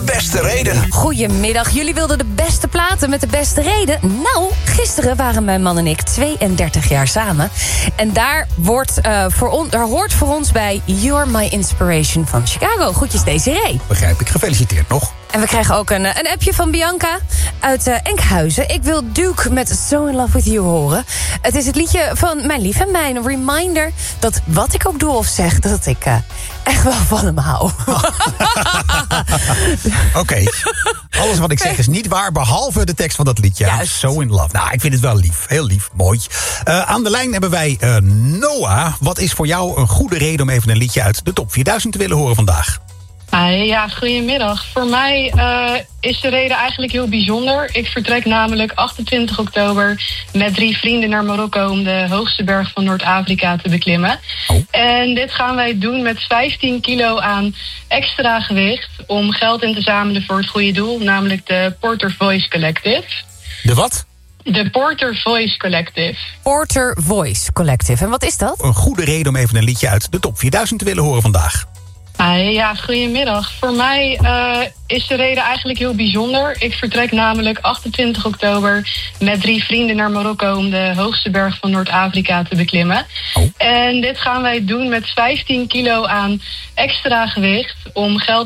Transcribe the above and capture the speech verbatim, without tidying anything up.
beste reden. Goedemiddag, jullie wilden de beste platen met de beste reden. Nou, gisteren waren mijn man en ik tweeëndertig jaar samen. En daar, wordt, uh, voor on, daar hoort voor ons bij You're My Inspiration van Chicago. Groetjes Desiree. Begrijp ik, gefeliciteerd nog. En we krijgen ook een, een appje van Bianca uit uh, Enkhuizen. Ik wil Duke met So In Love With You horen. Het is het liedje van mijn lief en mij. Een reminder dat wat ik ook doe of zeg, dat ik uh, echt wel van hem hou. Oké. Okay. Alles wat ik zeg is niet waar, behalve de tekst van dat liedje. Juist. So In Love. Nou, ik vind het wel lief. Heel lief. Mooi. Uh, aan de lijn hebben wij uh, Noah. Wat is voor jou een goede reden om even een liedje uit de top vierduizend te willen horen vandaag? Ah, ja, goedemiddag. Voor mij uh, is de reden eigenlijk heel bijzonder. Ik vertrek namelijk achtentwintig oktober met drie vrienden naar Marokko om de hoogste berg van Noord-Afrika te beklimmen. Oh. En dit gaan wij doen met vijftien kilo aan extra gewicht om geld in te zamelen voor het goede doel, namelijk de Porter Voice Collective. De wat? De Porter Voice Collective. Porter Voice Collective. En wat is dat? Een goede reden om even een liedje uit de top vierduizend te willen horen vandaag. Ah, ja, goedemiddag. Voor mij uh, is de reden eigenlijk heel bijzonder. Ik vertrek namelijk achtentwintig oktober met drie vrienden naar Marokko om de hoogste berg van Noord-Afrika te beklimmen. Oh. En dit gaan wij doen met vijftien kilo aan extra gewicht om geld